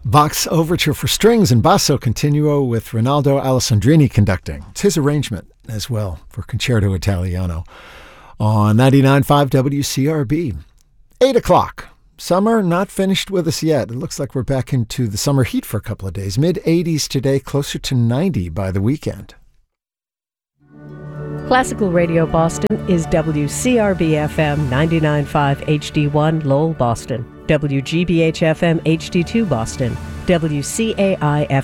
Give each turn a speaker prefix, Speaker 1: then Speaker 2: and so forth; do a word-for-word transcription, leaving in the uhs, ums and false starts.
Speaker 1: Bach's Overture for Strings and Basso Continuo with Rinaldo Alessandrini conducting. It's his arrangement as well for Concerto Italiano on ninety-nine point five W C R B. eight o'clock. Summer not finished with us yet. It looks like we're back into the summer heat for a couple of days. mid eighties today, closer to ninety by the weekend.
Speaker 2: Classical Radio Boston is W C R B F M ninety-nine point five H D one Lowell, Boston. W G B H F M H D two Boston. W C A I F